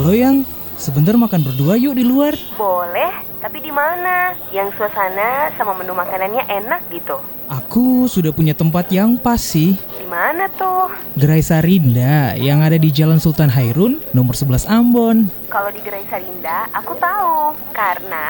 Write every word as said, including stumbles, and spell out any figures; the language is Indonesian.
Halo Yang, sebentar makan berdua yuk di luar. Boleh, tapi di mana? Yang suasana sama menu makanannya enak gitu. Aku sudah punya tempat yang pas sih. Di mana tuh? Gerai Sarinda yang ada di Jalan Sultan Hairun, nomor sebelas Ambon. Kalau di Gerai Sarinda, aku tahu. Karena